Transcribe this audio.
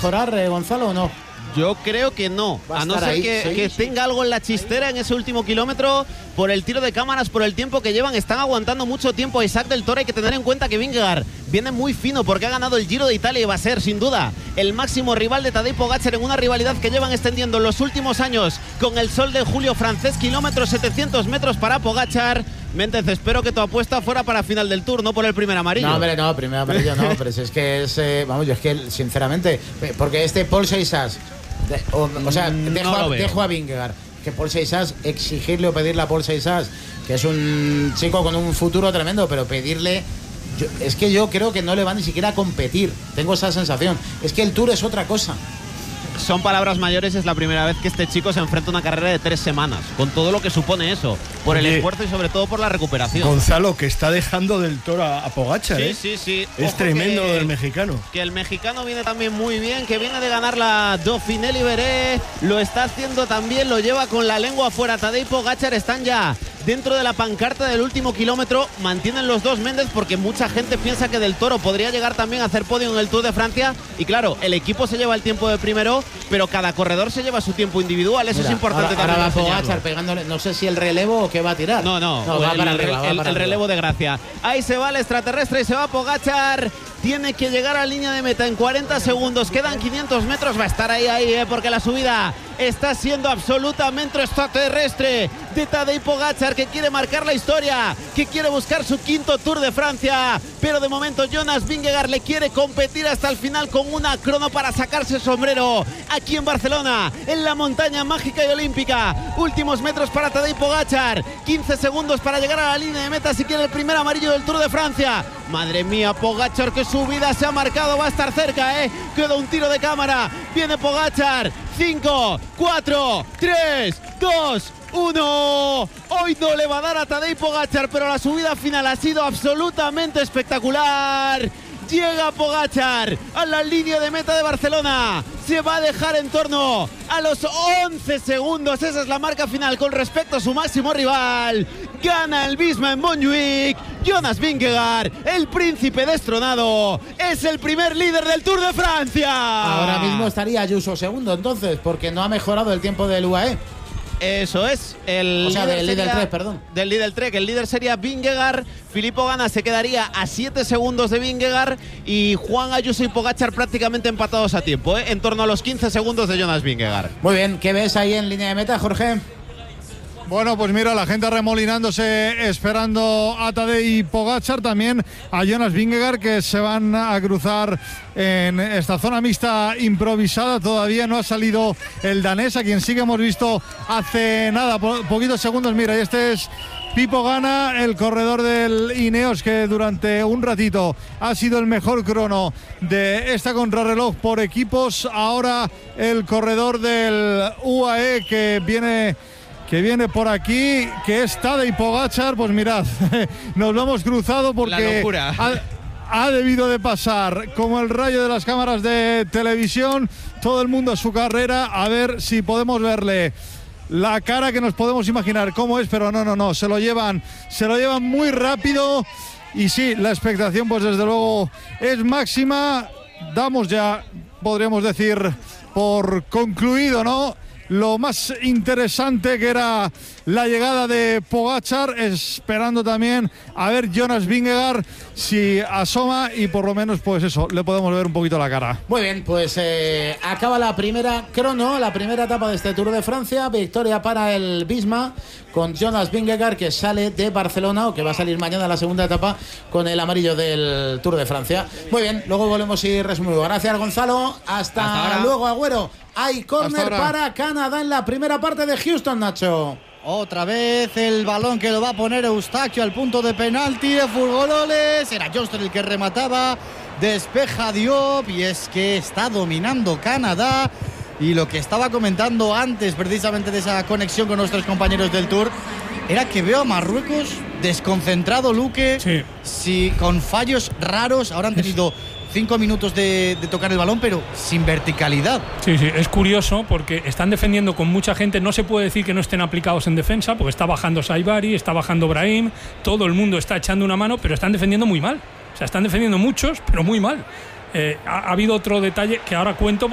mejorar, Gonzalo, o no? Yo creo que no, a no ser que tenga algo en la chistera en ese último kilómetro, por el tiro de cámaras, por el tiempo que llevan. Están aguantando mucho tiempo a Isaac del Toro. Hay que tener en cuenta que Vingegaard viene muy fino porque ha ganado el Giro de Italia y va a ser, sin duda, el máximo rival de Tadej Pogačar en una rivalidad que llevan extendiendo en los últimos años con el Sol de Julio francés. Kilómetros, 700 metros para Pogačar. Méndez, espero que tu apuesta fuera para final del Tour, no por el primer amarillo. No, hombre, no, primer amarillo no, pero es que es, vamos, yo es que, sinceramente, porque Paul Seixas, dejo a Vingegaard, que Paul Seixas, exigirle o pedirle a Paul Seixas, que es un chico con un futuro tremendo, pero pedirle, es que yo creo que no le va ni siquiera a competir, tengo esa sensación, es que el Tour es otra cosa. Son palabras mayores, es la primera vez que este chico se enfrenta a una carrera de 3 semanas, con todo lo que supone eso, por el esfuerzo y sobre todo por la recuperación. Gonzalo, que está dejando del Toro a Pogačar, Sí. Es Ojo, tremendo lo del mexicano. Que el mexicano viene también muy bien, que viene de ganar la Dauphiné Libéré, lo está haciendo también, lo lleva con la lengua fuera. Tadej Pogačar están ya dentro de la pancarta del último kilómetro, mantienen los dos Méndez porque mucha gente piensa que del Toro podría llegar también a hacer podio en el Tour de Francia y claro, el equipo se lleva el tiempo de primero, pero cada corredor se lleva su tiempo individual, eso es importante también. Ahora va Pogačar pegándole, no sé si el relevo o qué va a tirar. No, va para arriba, el relevo de gracia. Ahí se va el extraterrestre y se va Pogačar. Tiene que llegar a la línea de meta en 40 segundos. Quedan 500 metros. Va a estar ahí, porque la subida está siendo absolutamente extraterrestre de Tadej Pogačar, que quiere marcar la historia, que quiere buscar su quinto Tour de Francia. Pero de momento Jonas Vingegaard le quiere competir hasta el final con una crono para sacarse el sombrero aquí en Barcelona, en la montaña mágica y olímpica. Últimos metros para Tadej Pogačar. 15 segundos para llegar a la línea de meta si quiere el primer amarillo del Tour de Francia. Madre mía, Pogačar, que su vida se ha marcado, va a estar cerca, queda un tiro de cámara, viene Pogačar, 5, 4, 3, 2, 1. Hoy no le va a dar a Tadej Pogačar, pero la subida final ha sido absolutamente espectacular. Llega Pogačar a la línea de meta de Barcelona. Se va a dejar en torno a los 11 segundos. Esa es la marca final con respecto a su máximo rival. Gana el Visma en Montjuic. Jonas Vingegaard, el príncipe destronado, es el primer líder del Tour de Francia. Ahora mismo estaría Ayuso segundo, entonces, porque no ha mejorado el tiempo del UAE. Eso es, del líder 3, perdón. Del líder 3, que el líder sería Vingegaard. Filippo Ganna se quedaría a 7 segundos de Vingegaard y Juan Ayuso y Pogačar prácticamente empatados a tiempo, en torno a los 15 segundos de Jonas Vingegaard. Muy bien, ¿qué ves ahí en línea de meta, Jorge? Bueno, pues mira, la gente remolinándose esperando a Tadej y Pogačar, también a Jonas Vingegaard, que se van a cruzar en esta zona mixta improvisada. Todavía no ha salido el danés, a quien sí que hemos visto hace nada, poquitos segundos. Mira, y este es Filippo Ganna, el corredor del Ineos, que durante un ratito ha sido el mejor crono de esta contrarreloj por equipos. Ahora el corredor del UAE que viene por aquí, que es Tadej Pogačar. Pues mirad, nos lo hemos cruzado porque ha debido de pasar como el rayo de las cámaras de televisión. Todo el mundo a su carrera, a ver si podemos verle la cara, que nos podemos imaginar cómo es, pero no, se lo llevan muy rápido. Y sí, la expectación pues desde luego es máxima. Damos ya, podríamos decir, por concluido, ¿no?, lo más interesante, que era la llegada de Pogačar, esperando también a ver Jonas Vingegaard si asoma y por lo menos pues eso, le podemos ver un poquito la cara. Muy bien, pues acaba la primera crono, la primera etapa de este Tour de Francia. Victoria para el Visma con Jonas Vingegaard, que sale de Barcelona, o que va a salir mañana la segunda etapa con el amarillo del Tour de Francia. Muy bien, luego volvemos y resumimos. Gracias, Gonzalo. Hasta luego, Agüero. Hay córner para Canadá en la primera parte de Houston, Nacho. Otra vez el balón que lo va a poner Eustaquio al punto de penalti de Furgololes. Era Johnston el que remataba. Despeja Diop, y es que está dominando Canadá. Y lo que estaba comentando antes, precisamente de esa conexión con nuestros compañeros del Tour, era que veo a Marruecos desconcentrado, Luque, sí, con fallos raros. Ahora han tenido 5 minutos de tocar el balón, pero sin verticalidad. Sí, es curioso porque están defendiendo con mucha gente. No se puede decir que no estén aplicados en defensa, porque está bajando Saibari, está bajando Brahim, todo el mundo está echando una mano, pero están defendiendo muy mal. O sea, están defendiendo muchos, pero muy mal. Ha habido otro detalle que ahora cuento,